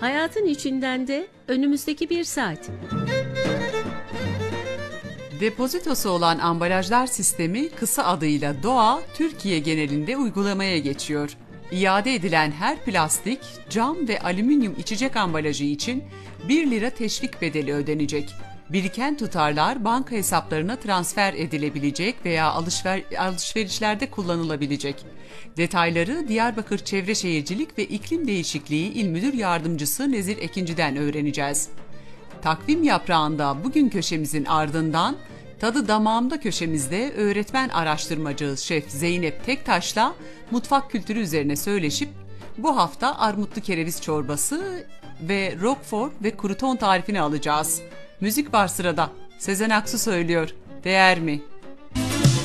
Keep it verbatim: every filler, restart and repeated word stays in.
Hayatın içinden de önümüzdeki bir saat. Depozitosu olan ambalajlar sistemi kısa adıyla DOA, Türkiye genelinde uygulamaya geçiyor. İade edilen her plastik, cam ve alüminyum içecek ambalajı için bir lira teşvik bedeli ödenecek. Biriken tutarlar banka hesaplarına transfer edilebilecek veya alışver alışverişlerde kullanılabilecek. Detayları Diyarbakır Çevre Şehircilik ve İklim Değişikliği İl Müdür Yardımcısı Nezir Ekinci'den öğreneceğiz. Takvim yaprağında bugün köşemizin ardından Tadı Damağımda köşemizde öğretmen araştırmacı Şef Zeynep Tektaş'la mutfak kültürü üzerine söyleşip bu hafta armutlu kereviz çorbası ve roquefort ve kruton tarifini alacağız. Müzik var sırada. Sezen Aksu söylüyor. Değer mi?